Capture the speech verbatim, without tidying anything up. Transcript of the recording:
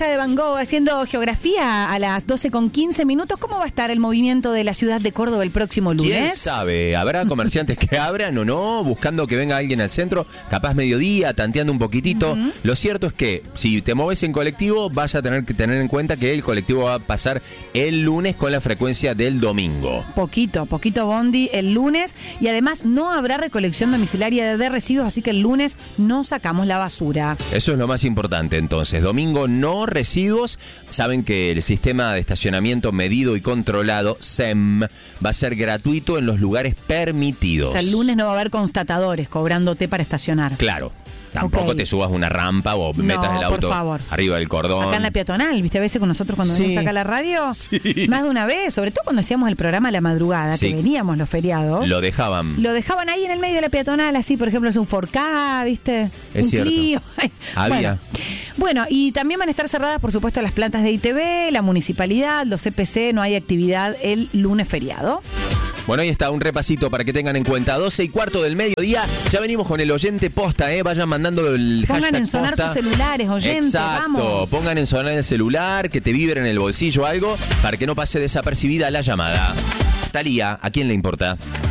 hija de Van Gogh haciendo geografía a las doce con quince minutos. ¿Cómo va a estar el movimiento de la ciudad de Córdoba el próximo lunes? ¿Quién sabe? ¿Habrá comerciantes que abran o no? Buscando que venga alguien al centro, capaz mediodía, tanteando un poquitito. Uh-huh. Lo cierto es que si te mueves en colectivo, vas a tener que tener en cuenta que el colectivo va a pasar el lunes con la frecuencia del domingo. Poquito, poquito bondi el lunes. Y además no habrá recolección domiciliaria de residuos, así que el lunes no sacamos la basura. Eso es lo más importante entonces. Domingo no residuos. Saben que el sistema de estacionamiento medido y controlado, S E M, va a ser gratuito en los lugares permitidos. O sea, el lunes no va a haber constatadores cobrándote para estacionar. Claro. Tampoco okay. te subas una rampa o metas no, el auto por favor. arriba del cordón. Acá en la peatonal, ¿viste? A veces con nosotros cuando sí. venimos acá a la radio, sí. más de una vez, sobre todo cuando hacíamos el programa a la madrugada, sí. que veníamos los feriados. Lo dejaban. Lo dejaban ahí en el medio de la peatonal, así, por ejemplo, es un cuatro K, ¿viste? Es un cierto. Clio. Había. Bueno. bueno, y también van a estar cerradas, por supuesto, las plantas de I T V, la municipalidad, los C P C, no hay actividad el lunes feriado. Bueno, ahí está, un repasito para que tengan en cuenta. doce y cuarto del mediodía. Ya venimos con el oyente posta, ¿eh? Vayan mandando el Pongan hashtag en sonar posta. Sus celulares, oyentes, Exacto. vamos. Pongan en sonar el celular, que te vibre en el bolsillo algo, para que no pase desapercibida la llamada. Talía, ¿a quién le importa?